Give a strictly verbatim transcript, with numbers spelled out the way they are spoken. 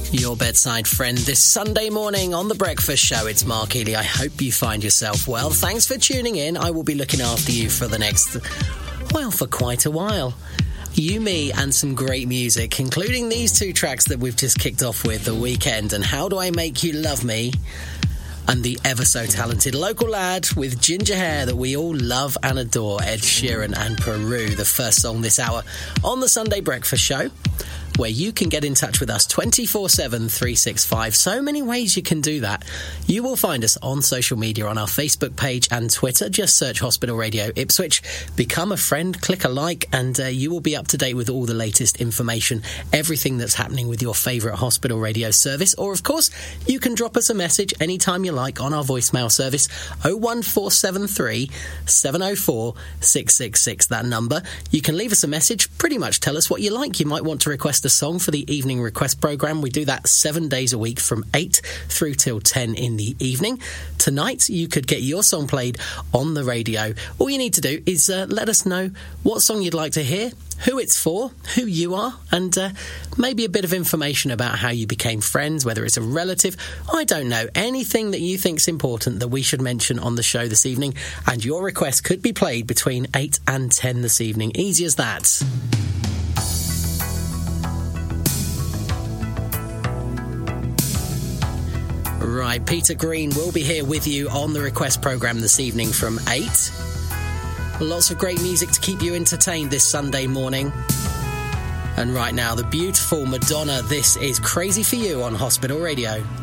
Your bedside friend this Sunday morning on The Breakfast Show. It's Mark Healy. I hope you find yourself well. Thanks for tuning in. I will be looking after you for the next, well, for quite a while. You, me, and some great music, including these two tracks that we've just kicked off with, The Weeknd and How Do I Make You Love Me, and the ever-so-talented local lad with ginger hair that we all love and adore, Ed Sheeran and Peru, the first song this hour on the Sunday Breakfast Show, where you can get in touch with us twenty-four seven, three sixty-five. So many ways you can do that. You will find us on social media, on our Facebook page and Twitter. Just search Hospital Radio Ipswich, become a friend, click a like, and uh, you will be up to date with all the latest information, everything that's happening with your favourite hospital radio service. Or, of course, you can drop us a message anytime you like on our voicemail service, oh one four seven three, seven oh four, six six six, that number. You can leave us a message, pretty much tell us what you like. You might want to request a song for the evening request programme. We do that seven days a week from eight through till ten in the evening. Tonight, you could get your song played on the radio. All you need to do is uh, let us know what song you'd like to hear, who it's for, who you are, and uh, maybe a bit of information about how you became friends, whether it's a relative, I don't know, anything that you think's important that we should mention on the show this evening, and your request could be played between eight and ten this evening. Easy as that. Right, Peter Green will be here with you on the request programme this evening from eight. Lots of great music to keep you entertained this Sunday morning. And right now, the beautiful Madonna, this is Crazy For You on Hospital Radio.